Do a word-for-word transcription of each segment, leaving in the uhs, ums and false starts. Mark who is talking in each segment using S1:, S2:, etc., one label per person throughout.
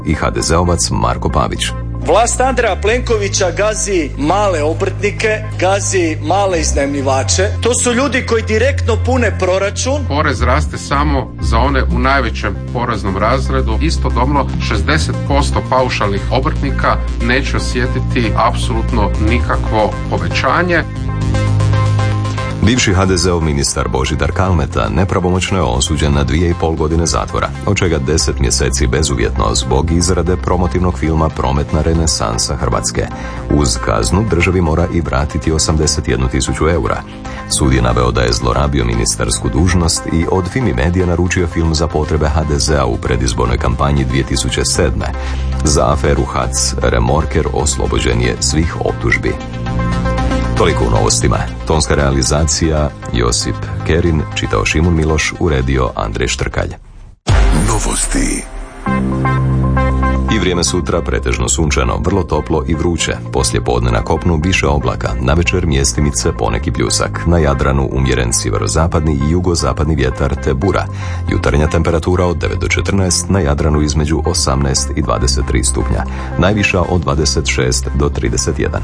S1: i ha de zeovac Marko Pavić.
S2: Vlast Andreja Plenkovića gazi male obrtnike, gazi male iznajmljivače. To su ljudi koji direktno pune proračun.
S3: Porez raste samo za one u najvećem poreznom razredu. Istodobno šezdeset posto paušalnih obrtnika neće osjetiti apsolutno nikakvo povećanje.
S1: Bivši ha de zeov ministar Božidar Kalmeta nepravomoćno je osuđen na dvije i pol godine zatvora, od čega deset mjeseci bezuvjetno zbog izrade promotivnog filma Prometna renesansa Hrvatske. Uz kaznu državi mora i vratiti osamdeset jednu tisuću eura. Sud je naveo da je zlorabio ministarsku dužnost i od Fimi Medije naručio film za potrebe ha de zea u predizbornoj kampanji dvije tisuće sedme. Za aferu H A C Remorker oslobođen je svih optužbi. Toliko u novostima. Tonska realizacija Josip Kerin, čitao Šimun Miloš, uredio Andrej Štrkalj.
S4: Novosti.
S1: I vrijeme sutra pretežno sunčano, vrlo toplo i vruće. Poslije podne na kopnu više oblaka, navečer mjestimice poneki pljusak. Na Jadranu umjeren sjeverozapadni i jugozapadni vjetar te bura. Jutarnja temperatura od devet do četrnaest, na Jadranu između osamnaest i dvadeset tri stupnja. Najviša od dvadeset šest do trideset jedan.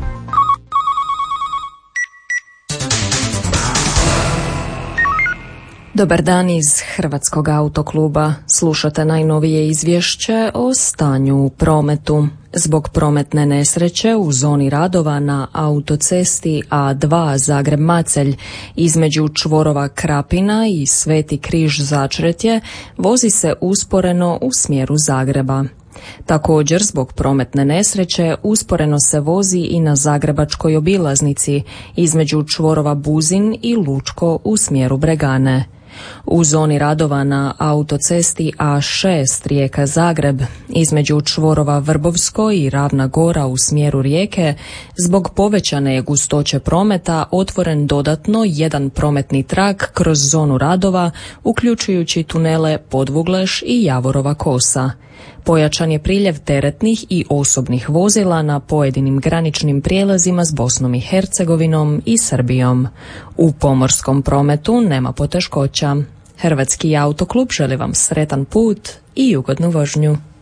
S5: Dobar dan iz Hrvatskog autokluba. Slušate najnovije izvješće o stanju u prometu. Zbog prometne nesreće u zoni radova na autocesti A dva Zagreb-Macelj između čvorova Krapina i Sveti Križ Začretje vozi se usporeno u smjeru Zagreba. Također, zbog prometne nesreće usporeno se vozi i na zagrebačkoj obilaznici između čvorova Buzin i Lučko u smjeru Bregane. U zoni radova na autocesti A šest Rijeka-Zagreb između čvorova Vrbovsko i Ravna Gora u smjeru Rijeke zbog povećane gustoće prometa otvoren dodatno jedan prometni trak kroz zonu radova uključujući tunele Podvugleš i Javorova Kosa. Pojačan je priljev teretnih i osobnih vozila na pojedinim graničnim prijelazima s Bosnom i Hercegovinom i Srbijom. U pomorskom prometu nema poteškoća. Hrvatski autoklub želi vam sretan put i ugodnu vožnju.